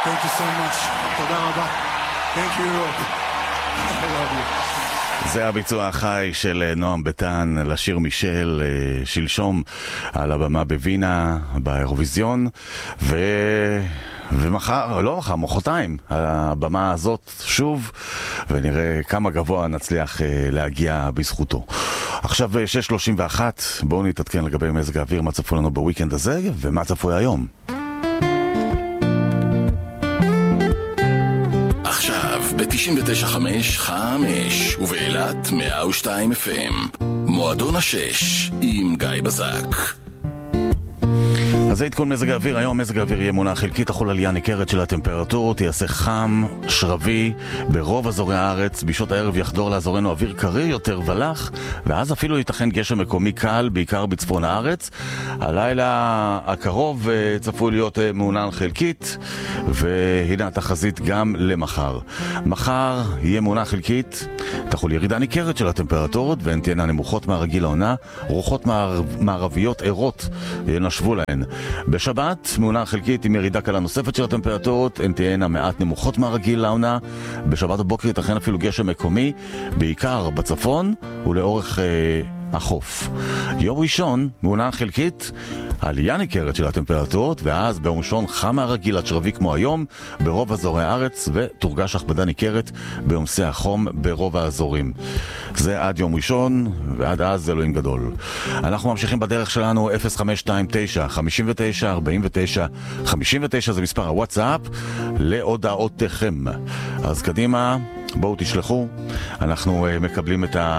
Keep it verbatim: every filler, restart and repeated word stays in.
Thank you so much. תודה רבה. Thank you, Europe. I love you. זה הביצוע החי של נועם ביטן לשיר מישל שלשום על הבמה בווינה באירוויזיון, ו... ומחר, לא מחר, מחרתיים, הבמה הזאת שוב, ונראה כמה גבוה נצליח להגיע בזכותו. עכשיו שש שלושים ואחת, בואו נתעדכן לגבי מזג האוויר, מה צפוי לנו בוויקנד הזה ומה צפוי היום. עכשיו ב-תשעים ותשע נקודה חמש חמש ובאילת מאה ושתיים אף אם מועדון השש עם גיא בזק. אז זה עדכון מזג האוויר. היום מזג האוויר יהיה מונח חלקית, תחול עלייה ניכרת של הטמפרטורות, יעשה חם, שרבי ברוב אזורי הארץ, בשעות הערב יחדור לאזורנו אוויר קריר יותר ולח, ואז אפילו ייתכן גשם מקומי קל, בעיקר בצפון הארץ. הלילה הקרוב צפוי להיות מעונן חלקית, והנה התחזית גם למחר. מחר יהיה מונח חלקית, תחול ירידה ניכרת של הטמפרטורות, והן תהיינה נמוכות מהרגיל העונה, רוחות מערביות ערות ינשבו להן. בשבת, מעונה חלקית עם ירידה קלה נוספת של הטמפרטורות, הן תהיינה מעט נמוכות מהרגיל לעונה. בשבת הבוקר ייתכן אפילו גשם מקומי, בעיקר בצפון ולאורך אה, החוף. יום ראשון, מעונה חלקית, עלייה ניכרת של הטמפרטורות, ואז ביום ראשון חם מהרגיל עד שרבי כמו היום ברוב אזורי הארץ, ותורגש הכבדה ניכרת בעומסי החום ברוב האזורים. זה עד יום ראשון, ועד אז אלוהים גדול. אנחנו ממשיכים בדרך שלנו. אפס חמש שתיים תשע חמש תשע ארבע תשע חמש תשע זה מספר הוואטסאפ להודעותיכם. אז קדימה, בואו תשלחו, אנחנו מקבלים את ה...